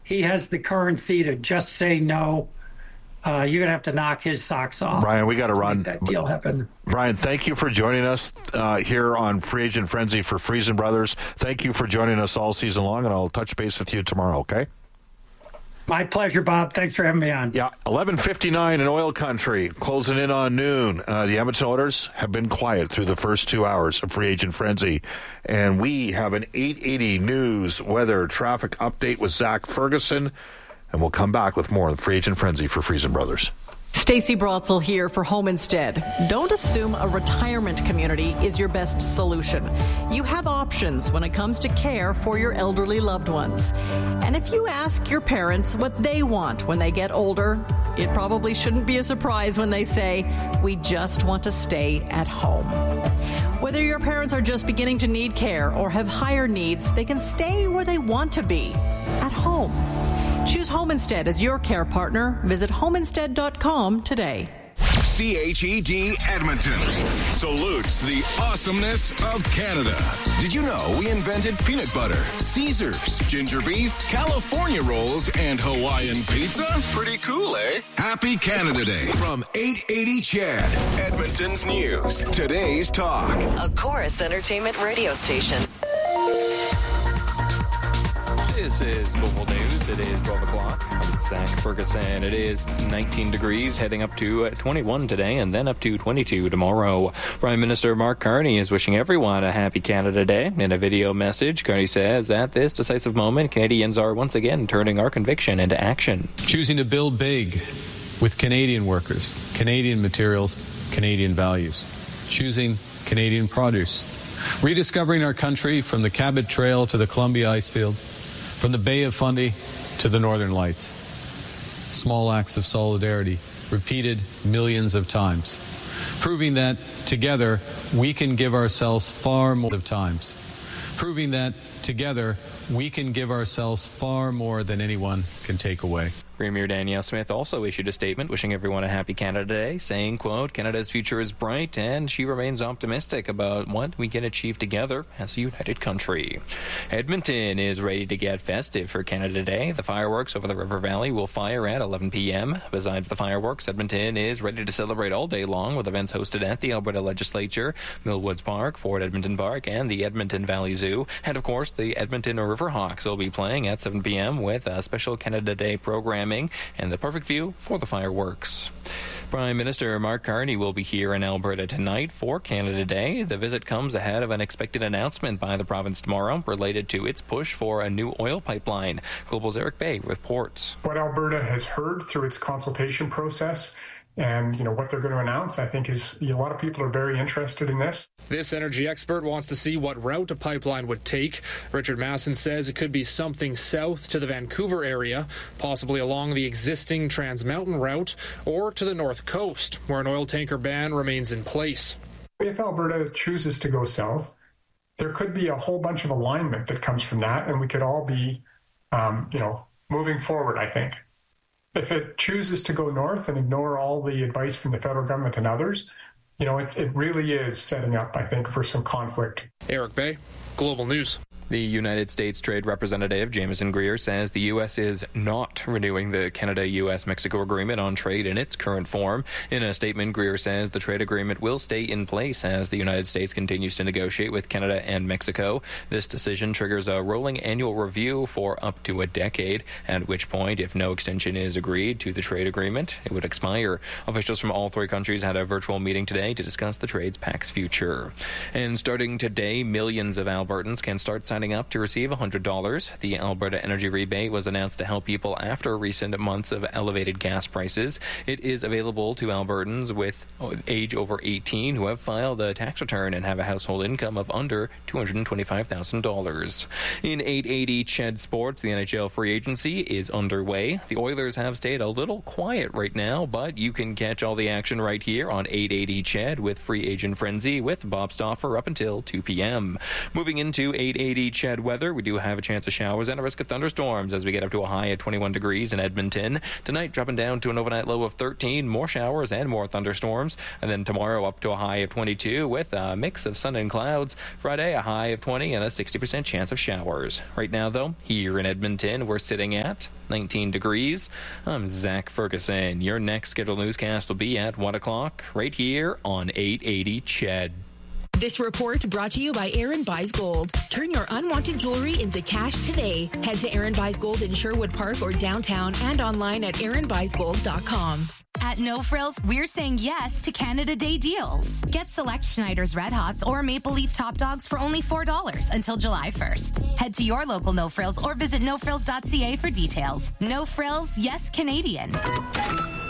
he has the currency to just say no. You're going to have to knock his socks off. Brian, we got to run. Make that deal happen. Brian, thank you for joining us here on Free Agent Frenzy for Friesen Brothers. Thank you for joining us all season long, and I'll touch base with you tomorrow, okay? My pleasure, Bob. Thanks for having me on. Yeah, 11:59 in oil country, closing in on noon. The Edmonton Oilers have been quiet through the first 2 hours of Free Agent Frenzy, and we have an 880 news weather traffic update with Zach Ferguson, and we'll come back with more of Free Agent Frenzy for Friesen Brothers. Stacey Brotzel here for Home Instead. Don't assume a retirement community is your best solution. You have options when it comes to care for your elderly loved ones. And if you ask your parents what they want when they get older, it probably shouldn't be a surprise when they say, "We just want to stay at home." Whether your parents are just beginning to need care or have higher needs, they can stay where they want to be, at home. Choose Home Instead as your care partner. Visit homeinstead.com today. CHED Edmonton salutes the awesomeness of Canada. Did you know we invented peanut butter, Caesars, ginger beef, California rolls, and Hawaiian pizza? Pretty cool, eh? Happy Canada Day from 880 CHED, Edmonton's news. Today's talk. A Chorus Entertainment radio station. This is Global News. It is 12 o'clock. I'm Zach Ferguson. It is 19 degrees, heading up to 21 today and then up to 22 tomorrow. Prime Minister Mark Carney is wishing everyone a happy Canada Day. In a video message, Carney says, "At this decisive moment, Canadians are once again turning our conviction into action. Choosing to build big with Canadian workers, Canadian materials, Canadian values. Choosing Canadian produce. Rediscovering our country from the Cabot Trail to the Columbia Icefield, from the Bay of Fundy to the Northern Lights. Small acts of solidarity, repeated millions of times. Proving that together we can give ourselves far more of times. Proving that together we can give ourselves far more than anyone can take away." Premier Danielle Smith also issued a statement wishing everyone a happy Canada Day, saying, quote, "Canada's future is bright," and she remains optimistic about what we can achieve together as a united country. Edmonton is ready to get festive for Canada Day. The fireworks over the River Valley will fire at 11 p.m. Besides the fireworks, Edmonton is ready to celebrate all day long with events hosted at the Alberta Legislature, Millwoods Park, Fort Edmonton Park, and the Edmonton Valley Zoo. And, of course, the Edmonton Riverhawks will be playing at 7 p.m. with a special Canada Day program and the perfect view for the fireworks. Prime Minister Mark Carney will be here in Alberta tonight for Canada Day. The visit comes ahead of an expected announcement by the province tomorrow related to its push for a new oil pipeline. Global's Eric Bay reports. What Alberta has heard through its consultation process and, what they're going to announce, I think is a lot of people are very interested in this. This energy expert wants to see what route a pipeline would take. Richard Masson says it could be something south to the Vancouver area, possibly along the existing Trans Mountain route, or to the north coast, where an oil tanker ban remains in place. If Alberta chooses to go south, there could be a whole bunch of alignment that comes from that, and we could all be, moving forward, I think. If it chooses to go north and ignore all the advice from the federal government and others, it really is setting up, I think, for some conflict. Eric Bay, Global News. The United States Trade Representative Jameson Greer says the U.S. is not renewing the Canada-U.S.-Mexico agreement on trade in its current form. In a statement, Greer says the trade agreement will stay in place as the United States continues to negotiate with Canada and Mexico. This decision triggers a rolling annual review for up to a decade, at which point, if no extension is agreed to the trade agreement, it would expire. Officials from all three countries had a virtual meeting today to discuss the trade pact's future. And starting today, millions of Albertans can start signing up to receive $100. The Alberta Energy Rebate was announced to help people after recent months of elevated gas prices. It is available to Albertans with age over 18 who have filed a tax return and have a household income of under $225,000. In 880 CHED Sports, the NHL free agency is underway. The Oilers have stayed a little quiet right now, but you can catch all the action right here on 880 CHED with Free Agent Frenzy with Bob Stauffer up until 2 p.m. Moving into 880 880 CHED weather. We do have a chance of showers and a risk of thunderstorms as we get up to a high at 21 degrees in Edmonton. Tonight, dropping down to an overnight low of 13, more showers and more thunderstorms. And then tomorrow, up to a high of 22 with a mix of sun and clouds. Friday, a high of 20 and a 60% chance of showers. Right now, though, here in Edmonton, we're sitting at 19 degrees. I'm Zach Ferguson. Your next scheduled newscast will be at 1 o'clock right here on 880 CHED. This report brought to you by Aaron Buys Gold. Turn your unwanted jewelry into cash today. Head to Aaron Buys Gold in Sherwood Park or downtown and online at aaronbuysgold.com. At No Frills, we're saying yes to Canada Day deals. Get select Schneider's Red Hots or Maple Leaf Top Dogs for only $4 until July 1st. Head to your local No Frills or visit nofrills.ca for details. No Frills, yes Canadian.